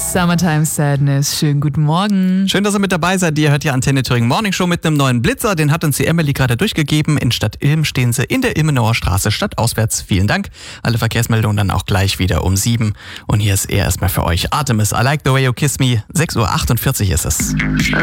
Summertime Sadness. Schönen guten Morgen. Schön, dass ihr mit dabei seid. Ihr hört die Antenne Thüringen Morning Show mit einem neuen Blitzer. Den hat uns die Emily gerade durchgegeben. In Stadt Ilm stehen sie in der Ilmenauer Straße stadtauswärts. Vielen Dank. Alle Verkehrsmeldungen dann auch gleich wieder um 7. Und hier ist erstmal für euch Artemis. I Like the Way You Kiss Me. 6:48 Uhr ist es.